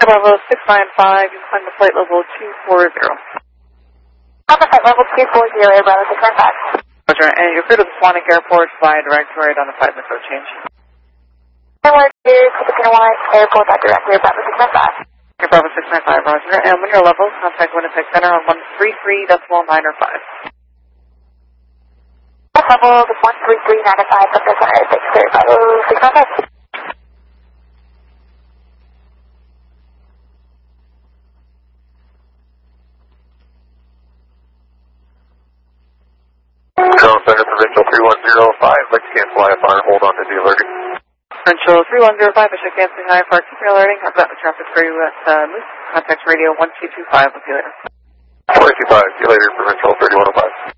Bravo 695, you climb the flight level 240. Alpha flight level 240, Bravo 695. Roger, and you're clear to the Swanwick Airport, fly direct to right on a 5-minute code change. Forward to Tippecanoe Airport, directly, Bravo 695. Okay, Bravo 695, Roger, and when you're level, contact Winnipeg Center on 133.9 or 5. Level is 133.905, Bravo 695, clear, Bravo 695. Control Center, Provincial 3105, like to cancel IFR, hold on to the alerting. Provincial 3105, I should canceling IFR, keep your alerting, I've got the traffic for you at Moose, contact radio 1225, I'll see you later. 1225, see you later, Provincial 3105.